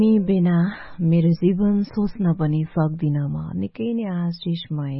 तिमी बिना मेरो जीवन सोच्न पनि सक्दिन म। निकै नै आशिषमय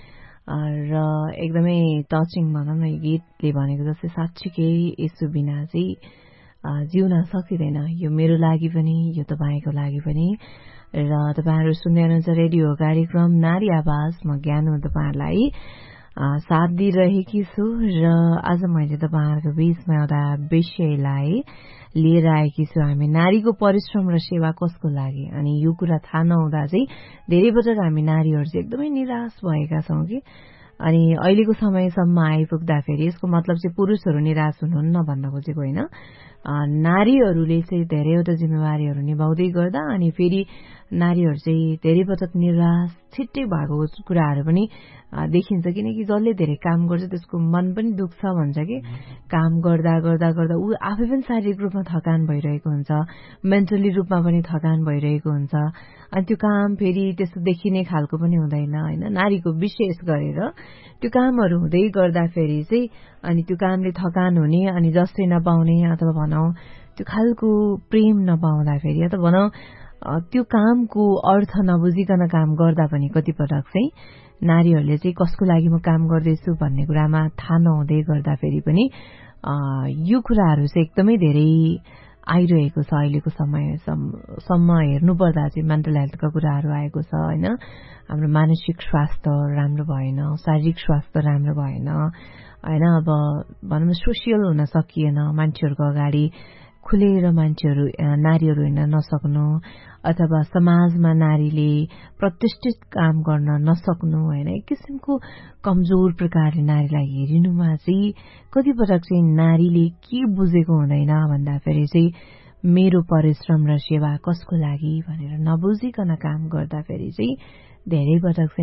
र एकदमै टचिङ भनौँ न, यो गीतले भनेको जस्तै साँच्चीकै यसो बिना चाहिँ जिउन सकिँदैन। यो मेरो लागि पनि, यो तपाईँको लागि पनि। र तपाईँहरू सुन्दै हुनुहुन्छ रेडियो कार्यक्रम नारी आवाज। म ज्ञानु तपाईँहरूलाई साथ दिइरहेकी छु र आज मैले तपाईँहरूको बीचमा एउटा विषयलाई लिएर आएकी छु। हामी नारीको परिश्रम र सेवा कसको लागि, अनि यो कुरा थाहा नहुँदा चाहिँ धेरै पटक हामी नारीहरू चाहिँ एकदमै निराश भएका छौँ कि। अनि अहिलेको समयसम्म आइपुग्दाखेरि यसको मतलब चाहिँ पुरुषहरू निराश हुनुहुन्न भन्न खोजेको होइन। नारीहरूले चाहिँ धेरैवटा जिम्मेवारीहरू निभाउँदै गर्दा अनि फेरि नारीहरू चाहिँ धेरै पटक निराश छिट्टै भएको कुराहरू पनि देखिन्छ। किनकि जसले धेरै काम गर्छ त्यसको मन पनि दुख्छ भन्छ कि। काम गर्दा गर्दा गर्दा ऊ आफै पनि शारीरिक रूपमा थकान भइरहेको हुन्छ, मेन्टली रूपमा पनि थकान भइरहेको हुन्छ। अनि त्यो काम फेरि त्यस्तो देखिने खालको पनि हुँदैन होइन। नारीको विशेष गरेर त्यो कामहरू हुँदै गर्दाखेरि चाहिँ अनि त्यो कामले थकान हुने, अनि जसले नपाउने अथवा भनौँ त्यो खालको प्रेम नपाउँदाखेरि अथवा भनौँ त्यो कामको अर्थ नबुझिकन काम गर्दा पनि कतिपटक चाहिँ नारीहरूले चाहिँ कसको लागि म काम गर्दैछु भन्ने कुरामा थाहा नहुँदै गर्दाखेरि पनि यो कुराहरू चाहिँ एकदमै धेरै आइरहेको छ। अहिलेको समयसम्म हेर्नुपर्दा चाहिँ मेन्टल हेल्थका कुराहरू आएको छ होइन। हाम्रो मानसिक स्वास्थ्य राम्रो भएन, शारीरिक स्वास्थ्य राम्रो भएन होइन। अब भनौँ न सोसियल हुन सकिएन, मान्छेहरूको अगाडि खुलेर नारीहरू हिँड्न नसक्नु अथवा समाजमा नारीले प्रतिष्ठित काम गर्न नसक्नु होइन। एक किसिमको कमजोर प्रकारले नारीलाई हेरिनुमा चाहिँ कतिपटक चाहिँ नारीले के बुझेको हुँदैन भन्दाखेरि चाहिँ मेरो परिश्रम र सेवा कसको लागि भनेर नबुझिकन काम गर्दाखेरि चाहिँ धेरै पटक